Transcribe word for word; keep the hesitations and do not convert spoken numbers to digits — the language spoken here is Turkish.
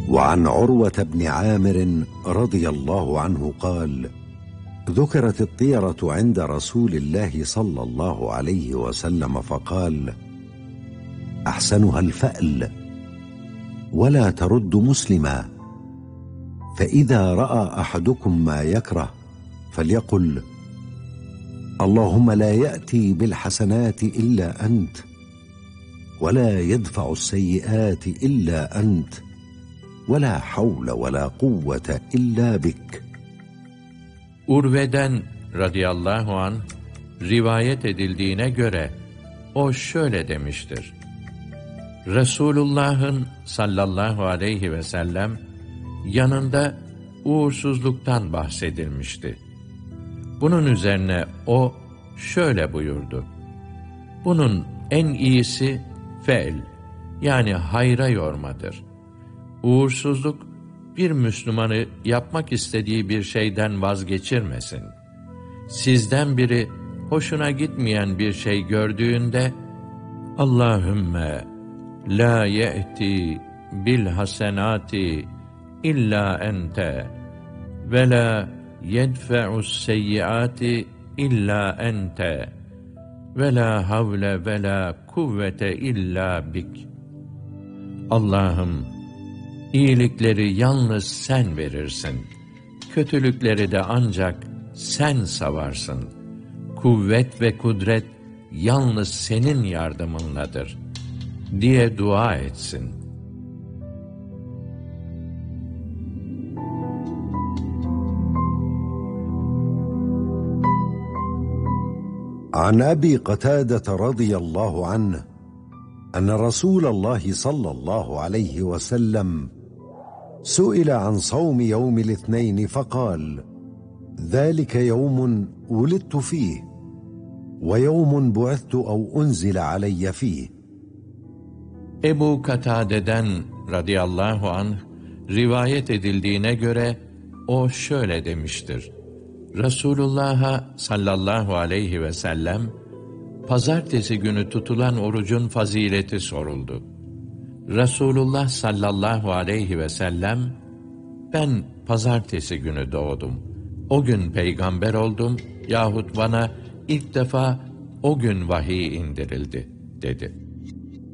وعن عروة بن عامر رضي الله عنه قال: ذكرت الطيرة عند رسول الله صلى الله عليه وسلم فقال: أحسنها الفأل، ولا ترد مسلما، فإذا رأى أحدكم ما يكره فليقل: اللهم لا يأتي بالحسنات إلا أنت، ولا يدفع السيئات إلا أنت، ولا حول ولا قوة إلا بك. Urve'den radıyallahu anh rivayet edildiğine göre o şöyle demiştir: Resulullah'ın sallallahu aleyhi ve sellem yanında uğursuzluktan bahsedilmişti. Bunun üzerine o şöyle buyurdu: bunun en iyisi fe'l, yani hayra yormadır. Uğursuzluk, bir Müslümanı yapmak istediği bir şeyden vazgeçirmesin. Sizden biri hoşuna gitmeyen bir şey gördüğünde, Allahümme la ye'ti bil hasenati illa ente ve la yedfe'us seyyiati illa ente ve la havle ve la kuvvete illa bik. Allah'ım, İyilikleri yalnız sen verirsin, kötülükleri de ancak sen savarsın. Kuvvet ve kudret yalnız senin yardımınladır diye dua etsin. عن أبي قتادة رضي الله عنه أن رسول الله صلى الله عليه وسلم سئل عن صوم يوم الاثنين فقال: ذلك يوم ولدت فيه ويوم بعثت أو أنزل علي فيه. Ebu Katade'den radıyallahu anh rivayet edildiğine göre o şöyle demiştir: Resulullah'a sallallahu aleyhi ve sellem pazartesi günü tutulan orucun fazileti soruldu. Resulullah sallallahu aleyhi ve sellem, ben pazartesi günü doğdum, o gün peygamber oldum yahut bana ilk defa o gün vahiy indirildi dedi.